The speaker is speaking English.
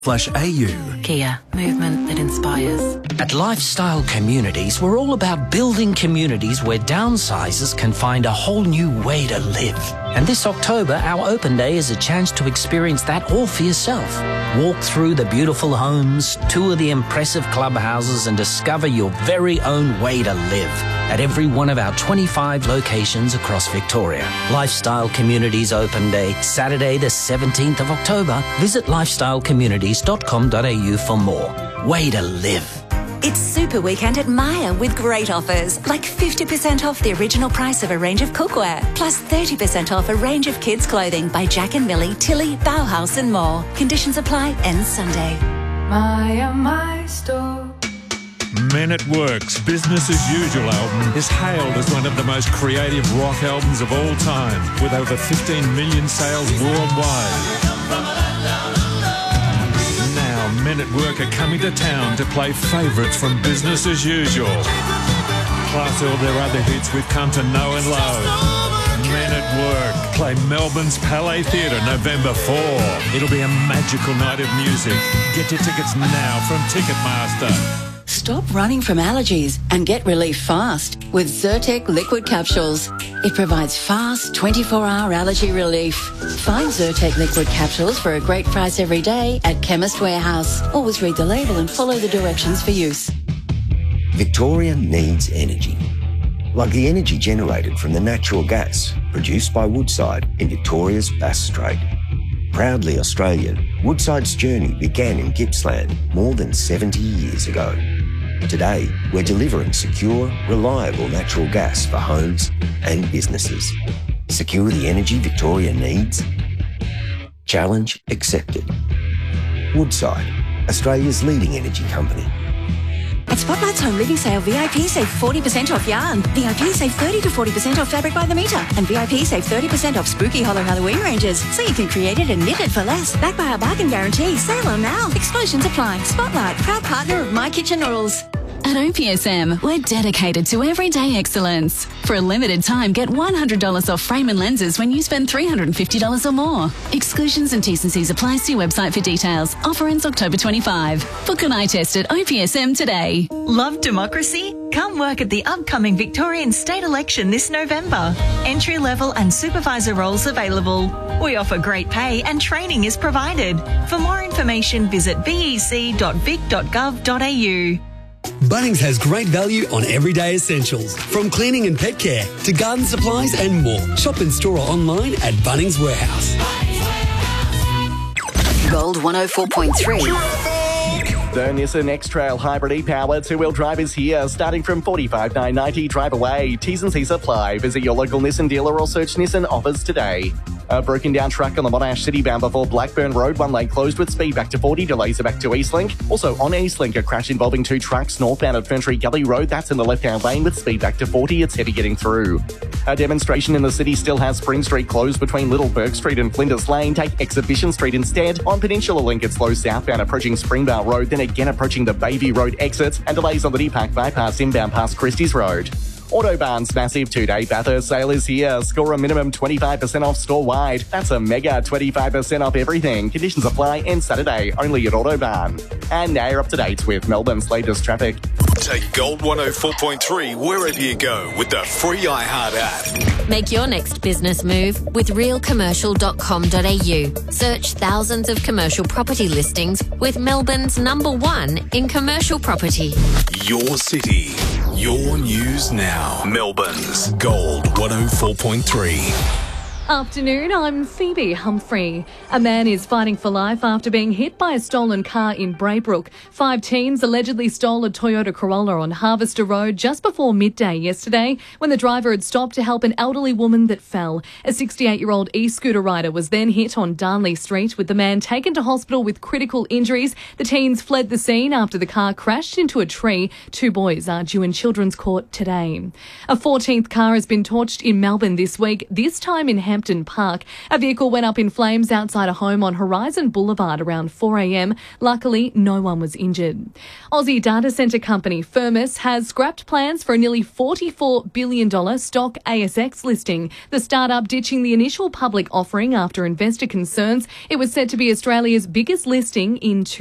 .au. Kia, movement that inspires. At Lifestyle Communities, we're all about building communities where downsizers can find a whole new way to live. And this October, our open day is a chance to experience that all for yourself. Walk through the beautiful homes, tour the impressive clubhouses and discover your very own way to live at every one of our 25 locations across Victoria. Lifestyle Communities Open Day, Saturday the 17th of October. Visit lifestylecommunities.com.au for more. Way to live. It's Super Weekend at Myer with great offers, like 50% off the original price of a range of cookware, plus 30% off a range of kids' clothing by Jack and Millie, Tilly, Bauhaus and more. Conditions apply, ends Sunday. Myer, my store. Men at Work's Business as Usual album is hailed as one of the most creative rock albums of all time, with over 15 million sales worldwide. Now, Men at Work are coming to town to play favourites from Business as Usual, plus all their other hits we've come to know and love. Men at Work play Melbourne's Palais Theatre November 4. It'll be a magical night of music. Get your tickets now from Ticketmaster. Stop running from allergies and get relief fast with Zyrtec liquid capsules. It provides fast 24-hour allergy relief. Find Zyrtec liquid capsules for a great price every day at Chemist Warehouse. Always read the label and follow the directions for use. Victoria needs energy. Like the energy generated from the natural gas produced by Woodside in Victoria's Bass Strait. Proudly Australian, Woodside's journey began in Gippsland more than 70 years ago. Today, we're delivering secure, reliable natural gas for homes and businesses. Secure the energy Victoria needs? Challenge accepted. Woodside, Australia's leading energy company. At Spotlight's Home Living Sale, VIP save 40% off yarn. VIP save 30 to 40% off fabric by the metre. And VIP save 30% off spooky Hollow Halloween ranges. So you can create it and knit it for less. Backed by our bargain guarantee. Sale on now. Exclusions apply. Spotlight, proud partner of My Kitchen Noodles. At OPSM, we're dedicated to everyday excellence. For a limited time, get $100 off frame and lenses when you spend $350 or more. Exclusions and T&Cs apply. See website for details. Offer ends October 25. Book an eye test at OPSM today. Love democracy? Come work at the upcoming Victorian state election this November. Entry-level and supervisor roles available. We offer great pay and training is provided. For more information, visit bec.vic.gov.au. Bunnings has great value on everyday essentials, from cleaning and pet care to garden supplies and more. Shop in store or online at Bunnings Warehouse. Gold 104.3. The Nissan X-Trail Hybrid e-Power two-wheel drive is here, starting from $45,990 drive away. T's and C's apply. Visit your local Nissan dealer or search Nissan offers today. A broken down truck on the Monash City bound before Blackburn Road, one lane closed with speed back to 40, delays are back to Eastlink. Also on Eastlink, a crash involving two trucks northbound at Ferntree Gully Road, that's in the left-hand lane with speed back to 40, it's heavy getting through. A demonstration in the city still has Spring Street closed between Little Burke Street and Flinders Lane. Take Exhibition Street instead. On Peninsula Link, it's slow southbound approaching Springvale Road, then again approaching the Bayview Road exit, and delays on the Deepak bypass inbound past Christie's Road. Autobarn's massive two-day Bathurst sale is here. Score a minimum 25% off store-wide. That's a mega 25% off everything. Conditions apply end Saturday, only at Autobarn. And now you're up to date with Melbourne's latest traffic. Take Gold 104.3 wherever you go with the free iHeart app. Make your next business move with realcommercial.com.au. Search thousands of commercial property listings with Melbourne's #1 in commercial property. Your city, your news now. Melbourne's Gold 104.3. Afternoon, I'm Phoebe Humphrey. A man is fighting for life after being hit by a stolen car in Braybrook. 5 teens allegedly stole a Toyota Corolla on Harvester Road just before midday yesterday when the driver had stopped to help an elderly woman that fell. A 68-year-old e-scooter rider was then hit on Darnley Street with the man taken to hospital with critical injuries. The teens fled the scene after the car crashed into a tree. 2 boys are due in Children's Court today. A 14th car has been torched in Melbourne this week, this time in Hampton Hampton Park. A vehicle went up in flames outside a home on Horizon Boulevard around 4 a.m. Luckily, no one was injured. Aussie data centre company Firmus has scrapped plans for a nearly $44 billion stock ASX listing. The startup ditching the initial public offering after investor concerns. It was said to be Australia's biggest listing in